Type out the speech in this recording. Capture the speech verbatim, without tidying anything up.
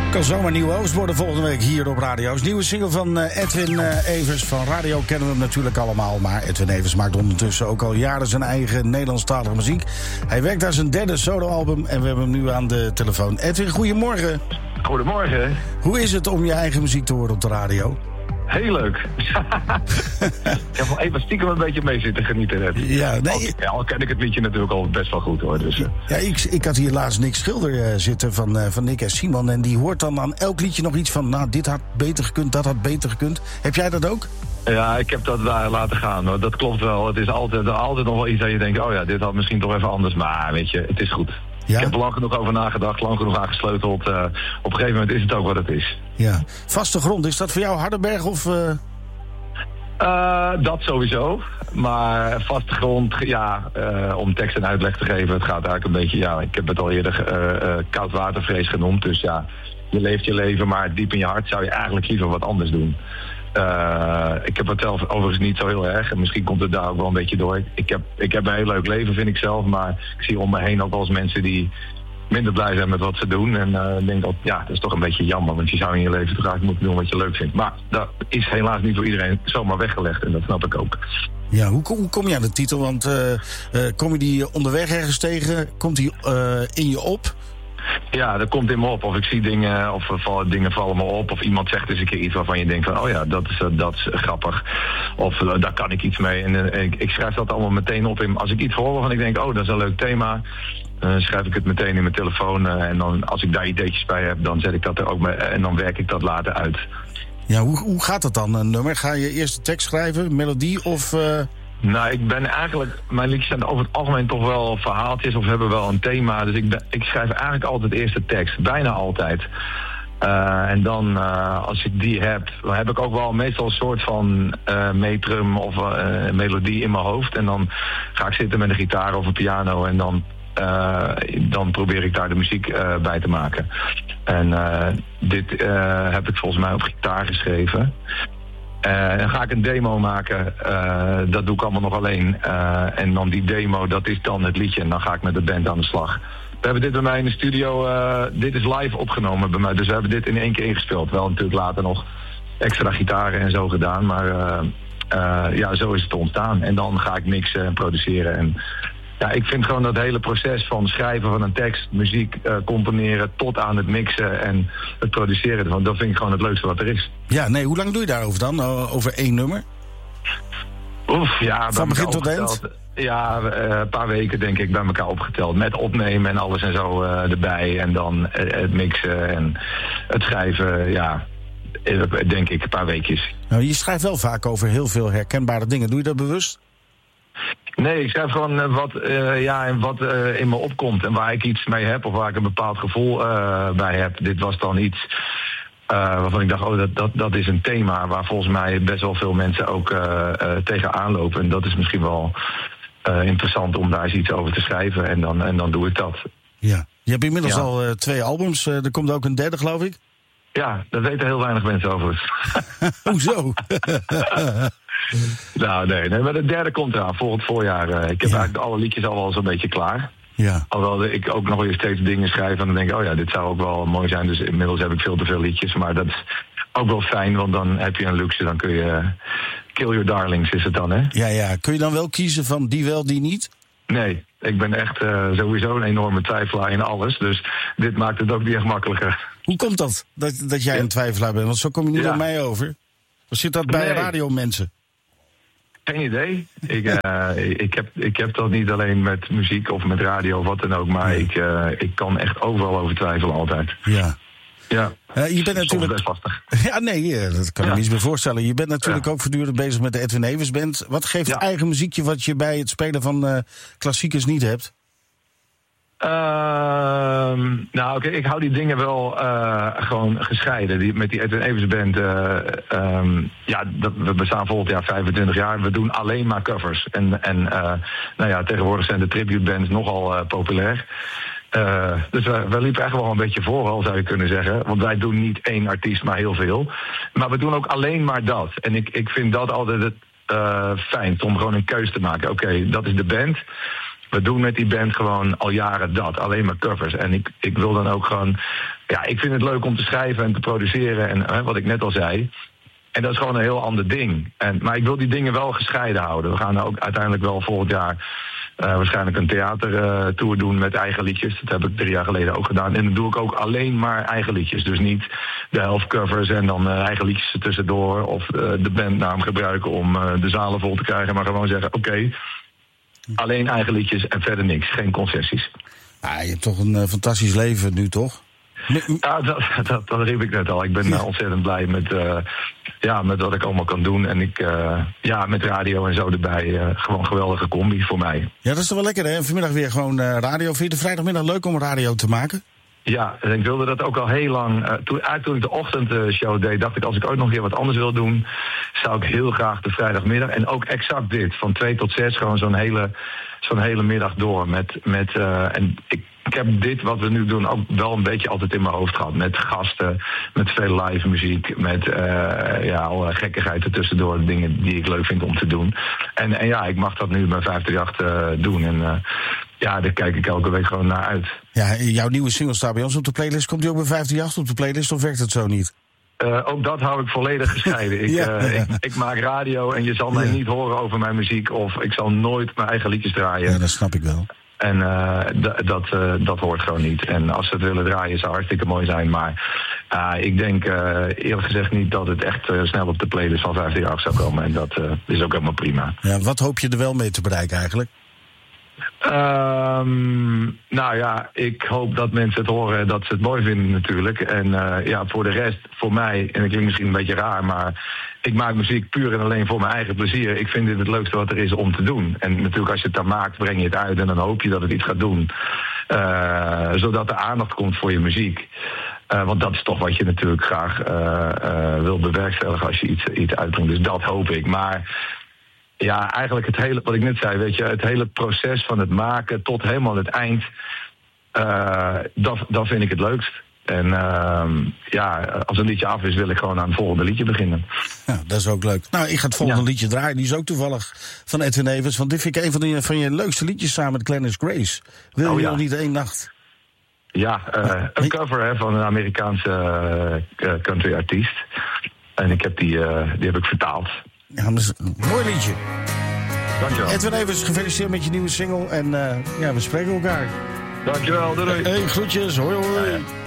Kan zomaar nieuwe host worden volgende week hier op radio's. Nieuwe single van uh, Edwin uh, Evers. Van radio kennen we hem natuurlijk allemaal. Maar Edwin Evers maakt ondertussen ook al jaren zijn eigen Nederlandstalige muziek. Hij werkt aan zijn derde soloalbum en we hebben hem nu aan de telefoon. Edwin, goedemorgen. Goedemorgen. Hoe is het om je eigen muziek te horen op de radio? Heel leuk. Ik heb wel even stiekem een beetje mee zitten genieten net. Ja, nee. Al, ja, al ken ik het liedje natuurlijk al best wel goed hoor. Dus, uh. Ja, ik, ik had hier laatst Nick Schilder uh, zitten van, uh, van Nick en Simon. En die hoort dan aan elk liedje nog iets van, nou, dit had beter gekund, dat had beter gekund. Heb jij dat ook? Ja, ik heb dat daar laten gaan hoor. Dat klopt wel. Het is altijd, altijd nog wel iets dat je denkt, oh ja, dit had misschien toch even anders. Maar weet je, het is goed. Ja? Ik heb er lang genoeg over nagedacht, lang genoeg aangesleuteld. Uh, op een gegeven moment is het ook wat het is. Ja. Vaste grond, is dat voor jou Hardenberg of... Uh... Uh, dat sowieso. Maar vaste grond, ja, uh, om tekst en uitleg te geven, het gaat eigenlijk een beetje, ja, ik heb het al eerder uh, uh, koudwatervrees genoemd. Dus ja, je leeft je leven, maar diep in je hart zou je eigenlijk liever wat anders doen. Uh, ik heb het zelf overigens niet zo heel erg. En misschien komt het daar ook wel een beetje door. Ik heb, ik heb een heel leuk leven, vind ik zelf. Maar ik zie om me heen ook wel eens mensen die minder blij zijn met wat ze doen. En uh, ik denk dat, ja, dat is toch een beetje jammer. Want je zou in je leven toch eigenlijk moeten doen wat je leuk vindt. Maar dat is helaas niet voor iedereen zomaar weggelegd. En dat snap ik ook. Ja, hoe, hoe kom je aan de titel? Want uh, uh, kom je die onderweg ergens tegen? Komt die uh, in je op? Ja, dat komt in me op. Of ik zie dingen, of vallen, dingen vallen me op. Of iemand zegt eens een keer iets waarvan je denkt van, oh ja, dat is, dat is grappig. Of uh, daar kan ik iets mee. En uh, ik, ik schrijf dat allemaal meteen op. In, als ik iets hoor waarvan ik denk, oh, dat is een leuk thema. Uh, schrijf ik het meteen in mijn telefoon. Uh, en dan, als ik daar ideetjes bij heb, dan zet ik dat er ook mee. En dan werk ik dat later uit. Ja, hoe, hoe gaat dat dan, een nummer? Ga je eerst de tekst schrijven, melodie of... Uh... Nou, ik ben eigenlijk... Mijn liedjes zijn over het algemeen toch wel verhaaltjes of hebben wel een thema. Dus ik, ben, ik schrijf eigenlijk altijd eerst de tekst. Bijna altijd. Uh, en dan, uh, als ik die heb, dan heb ik ook wel meestal een soort van uh, metrum of uh, melodie in mijn hoofd. En dan ga ik zitten met een gitaar of een piano en dan... Uh, dan probeer ik daar de muziek uh, bij te maken. En uh, dit uh, heb ik volgens mij op gitaar geschreven. Uh, dan ga ik een demo maken. Uh, dat doe ik allemaal nog alleen. Uh, en dan die demo, dat is dan het liedje. En dan ga ik met de band aan de slag. We hebben dit bij mij in de studio. Uh, dit is live opgenomen bij mij. Dus we hebben dit in één keer ingespeeld. Wel natuurlijk later nog extra gitaren en zo gedaan. Maar uh, uh, ja, zo is het ontstaan. En dan ga ik mixen en produceren. En ja, ik vind gewoon dat hele proces van schrijven van een tekst, muziek uh, componeren tot aan het mixen en het produceren ervan, dat vind ik gewoon het leukste wat er is. Ja, nee, hoe lang doe je daarover dan? Over één nummer? Oef, ja. Van begin tot eind? Ja, uh, een paar weken denk ik bij elkaar opgeteld. Met opnemen en alles en zo uh, erbij. En dan uh, het mixen en het schrijven, ja, denk ik een paar weekjes. Nou, je schrijft wel vaak over heel veel herkenbare dingen. Doe je dat bewust? Nee, ik schrijf gewoon uh, wat, uh, ja, wat uh, in me opkomt en waar ik iets mee heb of waar ik een bepaald gevoel uh, bij heb. Dit was dan iets uh, waarvan ik dacht, oh, dat, dat, dat is een thema waar volgens mij best wel veel mensen ook uh, uh, tegenaan lopen. En dat is misschien wel uh, interessant om daar eens iets over te schrijven en dan, en dan doe ik dat. Ja, je hebt inmiddels ja. al uh, twee albums, uh, er komt ook een derde, geloof ik? Ja, dat weten heel weinig mensen over. Hoezo? Nou, nee, nee, maar de derde komt eraan, volgend voorjaar. Uh, ik heb ja. eigenlijk alle liedjes al wel zo'n beetje klaar. Ja. Alhoewel ik ook nog weer steeds dingen schrijf en dan denk ik, oh ja, dit zou ook wel mooi zijn. Dus inmiddels heb ik veel te veel liedjes, maar dat is ook wel fijn, want dan heb je een luxe, dan kun je... Uh, kill your darlings is het dan, hè? Ja, ja. Kun je dan wel kiezen van die wel, die niet? Nee, ik ben echt uh, sowieso een enorme twijfelaar in alles, dus dit maakt het ook niet echt makkelijker. Hoe komt dat, dat, dat jij ja. een twijfelaar bent? Want zo kom je niet ja. op mij over. Of zit dat bij nee. radiomensen? Geen idee. Ik, uh, ik, heb, ik heb dat niet alleen met muziek of met radio of wat dan ook, maar ja. ik, uh, ik kan echt overal over twijfelen altijd. Ja. Ja, uh, je bent natuurlijk best lastig. Ja, nee, dat kan ik ja. me iets meer voorstellen. Je bent natuurlijk ja. ook voortdurend bezig met de Edwin Evers Band. Wat geeft ja. eigen muziekje wat je bij het spelen van uh, klassiekers niet hebt? Uh, nou, oké, okay, ik hou die dingen wel uh, gewoon gescheiden. Die, met die Edwin Evers Band, uh, um, ja, dat, we bestaan volgend jaar vijfentwintig jaar. We doen alleen maar covers. En, en uh, nou ja, tegenwoordig zijn de tribute bands nogal uh, populair. Uh, dus we, we liepen echt wel een beetje vooral, zou je kunnen zeggen. Want wij doen niet één artiest, maar heel veel. Maar we doen ook alleen maar dat. En ik, ik vind dat altijd het uh, fijnst om gewoon een keus te maken. Oké, okay, dat is de band. We doen met die band gewoon al jaren dat. Alleen maar covers. En ik, ik wil dan ook gewoon ja, ik vind het leuk om te schrijven en te produceren en uh, wat ik net al zei. En dat is gewoon een heel ander ding. En, maar ik wil die dingen wel gescheiden houden. We gaan ook uiteindelijk wel volgend jaar uh, waarschijnlijk een theatertour uh, doen met eigen liedjes. Dat heb ik drie jaar geleden ook gedaan. En dan doe ik ook alleen maar eigen liedjes. Dus niet de helft covers en dan uh, eigen liedjes er tussendoor. Of uh, de bandnaam gebruiken om uh, de zalen vol te krijgen. Maar gewoon zeggen, oké, okay, alleen eigen liedjes en verder niks. Geen concessies. Ah, je hebt toch een uh, fantastisch leven nu, toch? Ja, dat, dat, dat riep ik net al. Ik ben uh, ontzettend blij met, uh, ja, met wat ik allemaal kan doen. En ik, uh, ja, met radio en zo erbij. Uh, gewoon een geweldige combi voor mij. Ja, dat is toch wel lekker, hè? Vanmiddag weer gewoon uh, radio. Vind je de vrijdagmiddag leuk om radio te maken? Ja, en ik wilde dat ook al heel lang. Uh, toen, eigenlijk toen ik de ochtendshow deed, dacht ik, als ik ooit nog een keer wat anders wil doen, zou ik heel graag de vrijdagmiddag. En ook exact dit, van twee tot zes, gewoon zo'n hele, zo'n hele middag door. Met, met, uh, en ik, ik heb dit, wat we nu doen, ook wel een beetje altijd in mijn hoofd gehad. Met gasten, met veel live muziek, met uh, ja, alle gekkigheid ertussendoor, dingen die ik leuk vind om te doen. En, en ja, ik mag dat nu bij vijf drie acht uh, doen. En uh, ja, daar kijk ik elke week gewoon naar uit. Ja, jouw nieuwe single staat bij ons op de playlist. Komt die ook bij vijf drie acht op de playlist of werkt het zo niet? Uh, ook dat hou ik volledig gescheiden. Ik, ja, uh, ja. ik, ik maak radio en je zal mij ja. niet horen over mijn muziek. Of ik zal nooit mijn eigen liedjes draaien. Ja, dat snap ik wel. En uh, d- dat, uh, dat hoort gewoon niet. En als ze het willen draaien zou hartstikke mooi zijn. Maar uh, ik denk uh, eerlijk gezegd niet dat het echt uh, snel op de playlist van vijf drie acht zou komen. En dat uh, is ook helemaal prima. Ja, wat hoop je er wel mee te bereiken eigenlijk? Um, nou ja, ik hoop dat mensen het horen, dat ze het mooi vinden natuurlijk. En uh, ja, voor de rest, voor mij, en dat klinkt misschien een beetje raar, maar ik maak muziek puur en alleen voor mijn eigen plezier. Ik vind dit het leukste wat er is om te doen. En natuurlijk als je het dan maakt, breng je het uit en dan hoop je dat het iets gaat doen. Uh, zodat er aandacht komt voor je muziek. Uh, want dat is toch wat je natuurlijk graag uh, uh, wil bewerkstelligen als je iets, iets uitbrengt. Dus dat hoop ik. Maar ja, eigenlijk het hele, wat ik net zei, weet je, het hele proces van het maken tot helemaal het eind, uh, dat, dat vind ik het leukst. En uh, ja, als een liedje af is, wil ik gewoon aan het volgende liedje beginnen. Ja, dat is ook leuk. Nou, ik ga het volgende ja. liedje draaien. Die is ook toevallig van Edwin Evers. Want dit vind ik een van, die, van je leukste liedjes samen met Glennis Grace. Wil oh, je ja. nog niet één nacht? Ja, uh, een cover hè, van een Amerikaanse uh, country artiest. En ik heb die, uh, die heb ik vertaald. Ja, dat is een mooi liedje. Dankjewel. Edwin Evers, gefeliciteerd met je nieuwe single. En uh, ja, we spreken elkaar. Dankjewel, doei doei. Hey, groetjes, hoi hoi. Ja, ja.